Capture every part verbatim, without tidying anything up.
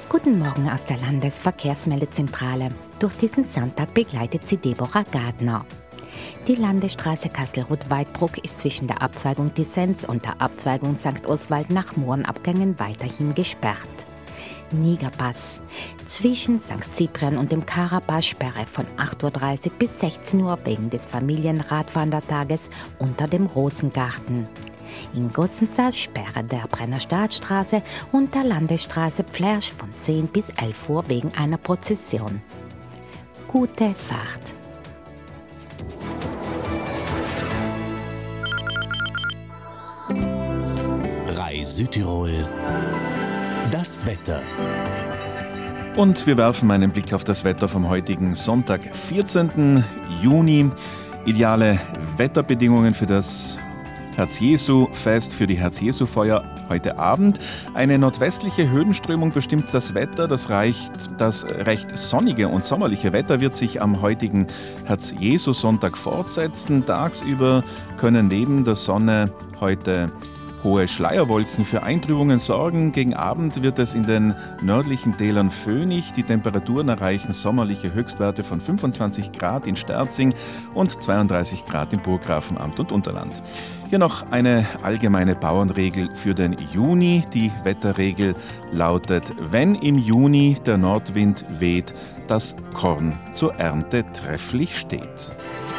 Guten Morgen aus der Landesverkehrsmeldezentrale. Durch diesen Sonntag begleitet sie Deborah Gardner. Die Landesstraße Kassel-Rutt-Weidbruck ist zwischen der Abzweigung Dissenz und der Abzweigung Sankt Oswald nach Mohrenabgängen weiterhin gesperrt. Nigerpass. Zwischen Sankt Cyprian und dem Karapass Sperre von acht Uhr dreißig bis sechzehn Uhr wegen des Familienradwandertages unter dem Rosengarten. In Gossensee Sperre der Brennerstadtstraße und der Landesstraße Pflersch von zehn bis elf Uhr wegen einer Prozession. Gute Fahrt! Rai Südtirol. Das Wetter. Und wir werfen einen Blick auf das Wetter vom heutigen Sonntag, vierzehnten Juni. Ideale Wetterbedingungen für das Herz-Jesu-Fest, für die Herz-Jesu-Feuer heute Abend. Eine nordwestliche Höhenströmung bestimmt das Wetter. Das, reicht, das recht sonnige und sommerliche Wetter wird sich am heutigen Herz-Jesu-Sonntag fortsetzen. Tagsüber können neben der Sonne heute hohe Schleierwolken für Eintrübungen sorgen. Gegen Abend wird es in den nördlichen Tälern föhnig. Die Temperaturen erreichen sommerliche Höchstwerte von fünfundzwanzig Grad in Sterzing und zweiunddreißig Grad im Burggrafenamt und Unterland. Hier noch eine allgemeine Bauernregel für den Juni. Die Wetterregel lautet: Wenn im Juni der Nordwind weht, das Korn zur Ernte trefflich steht.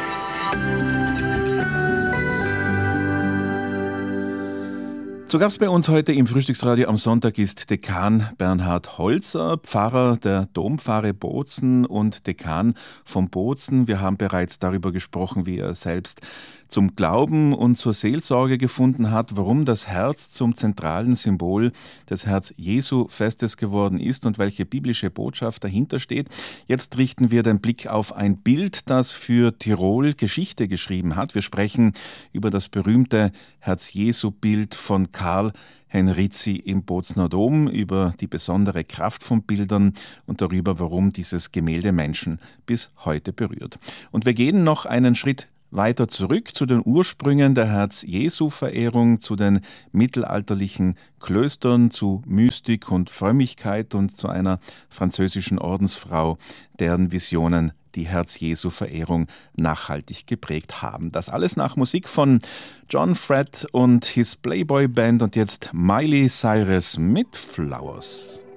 Zu Gast bei uns heute im Frühstücksradio am Sonntag ist Dekan Bernhard Holzer, Pfarrer der Dompfarre Bozen und Dekan von Bozen. Wir haben bereits darüber gesprochen, wie er selbst zum Glauben und zur Seelsorge gefunden hat, warum das Herz zum zentralen Symbol des Herz-Jesu-Festes geworden ist und welche biblische Botschaft dahinter steht. Jetzt richten wir den Blick auf ein Bild, das für Tirol Geschichte geschrieben hat. Wir sprechen über das berühmte Herz-Jesu-Bild von Karl Henrici im Bozener Dom, über die besondere Kraft von Bildern und darüber, warum dieses Gemälde Menschen bis heute berührt. Und wir gehen noch einen Schritt weiter zurück zu den Ursprüngen der Herz-Jesu-Verehrung, zu den mittelalterlichen Klöstern, zu Mystik und Frömmigkeit und zu einer französischen Ordensfrau, deren Visionen die Herz-Jesu-Verehrung nachhaltig geprägt haben. Das alles nach Musik von John Fred und his Playboy Band und jetzt Miley Cyrus mit Flowers.